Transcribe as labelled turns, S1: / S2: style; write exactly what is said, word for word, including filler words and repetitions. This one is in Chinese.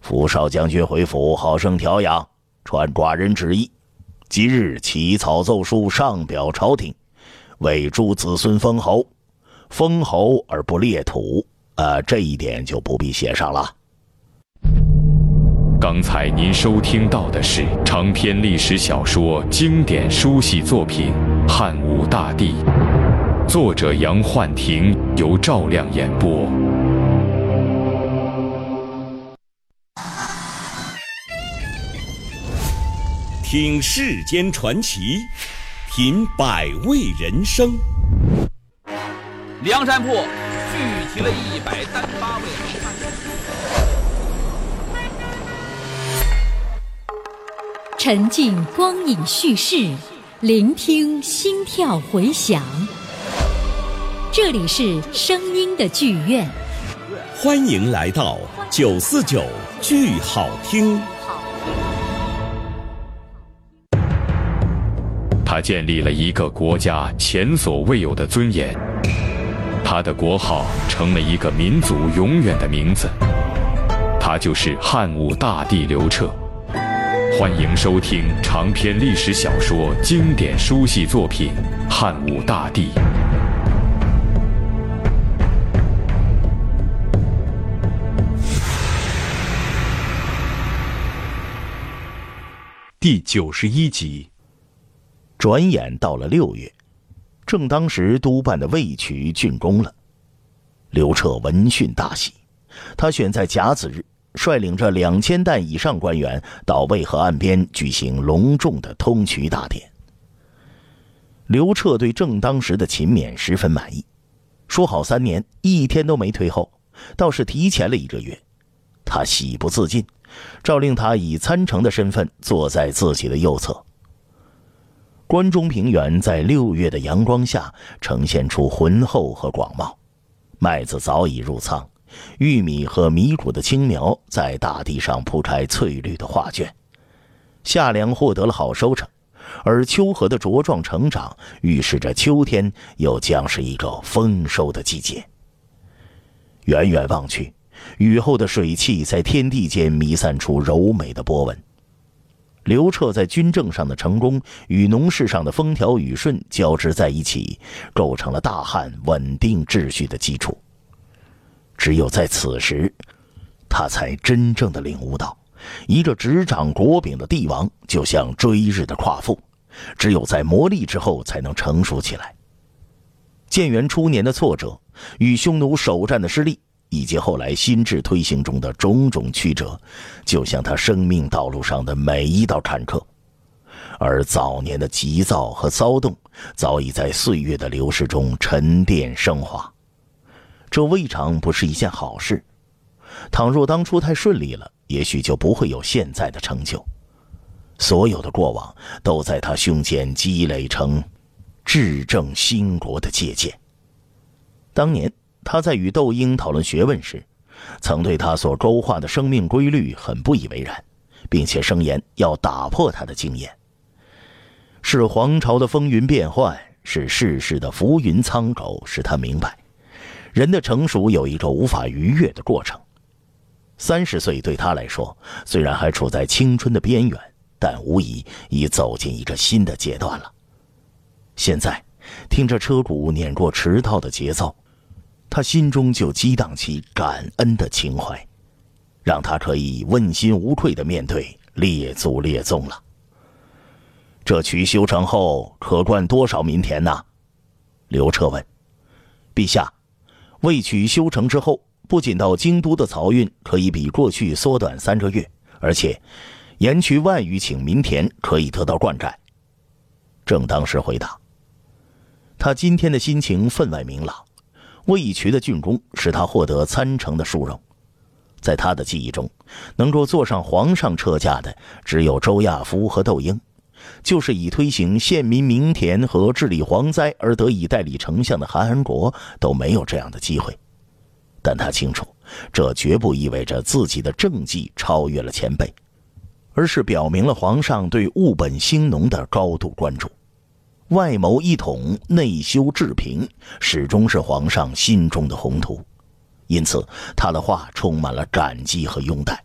S1: 扶少将军回府，好生调养，传寡人旨意，即日起草奏书上表朝廷，为诸子孙封侯，封侯而不列土。呃，这一点就不必写上了。
S2: 刚才您收听到的是长篇历史小说经典书系作品《汉武大帝》，作者杨焕廷，由赵亮演播。
S3: 听世间传奇，品百味人生。
S4: 梁山泊聚集了一百单八位好汉。
S5: 沉浸光影叙事，聆听心跳回响。这里是声音的剧院，
S3: 欢迎来到九四九剧好听。
S2: 他建立了一个国家前所未有的尊严，他的国号成了一个民族永远的名字，他就是汉武大帝刘彻。欢迎收听长篇历史小说经典书系作品《汉武大帝》
S6: 第九十一集。
S1: 转眼到了六月，正当时督办的魏曲竣工了。刘彻闻讯大喜，他选在甲子日，率领着两千担以上官员到渭河岸边举行隆重的通衢大典。刘彻对正当时的勤勉十分满意，说好三年一天都没退后，倒是提前了一个月。他喜不自禁，诏令他以参乘的身份坐在自己的右侧。关中平原在六月的阳光下呈现出浑厚和广袤，麦子早已入仓，玉米和米谷的青苗在大地上铺开翠绿的画卷，夏粮获得了好收成，而秋禾的茁壮成长预示着秋天又将是一个丰收的季节。远远望去，雨后的水汽在天地间弥散出柔美的波纹。刘彻在军政上的成功与农事上的风调雨顺交织在一起，构成了大汉稳定秩序的基础。只有在此时，他才真正的领悟到，一个执掌国柄的帝王就像追日的夸父，只有在磨砺之后才能成熟起来。建元初年的挫折，与匈奴首战的失利，以及后来新制推行中的种种曲折，就像他生命道路上的每一道坎坷。而早年的急躁和骚动，早已在岁月的流逝中沉淀升华。这未尝不是一件好事。倘若当初太顺利了，也许就不会有现在的成就。所有的过往都在他胸间积累成治政兴国的借鉴。当年他在与窦婴讨论学问时，曾对他所勾画的生命规律很不以为然，并且声言要打破他的经验。是皇朝的风云变幻，是世事的浮云苍狗，使他明白人的成熟有一个无法逾越的过程。三十岁对他来说，虽然还处在青春的边缘，但无疑已走进一个新的阶段了。现在听着车鼓碾过驰道的节奏，他心中就激荡起感恩的情怀，让他可以问心无愧地面对列祖列宗了。这渠修成后可灌多少民田呢？刘彻问。陛下，魏渠修成之后，不仅到京都的漕运可以比过去缩短三个月，而且沿渠万余顷民田可以得到灌溉。正当时回答。他今天的心情分外明朗，魏渠的竣工使他获得参乘的殊荣。在他的记忆中，能够坐上皇上车驾的只有周亚夫和窦婴，就是以推行县民民田和治理蝗灾而得以代理丞相的韩安国都没有这样的机会。但他清楚，这绝不意味着自己的政绩超越了前辈，而是表明了皇上对务本兴农的高度关注。外谋一统，内修治平，始终是皇上心中的宏图。因此他的话充满了感激和拥戴。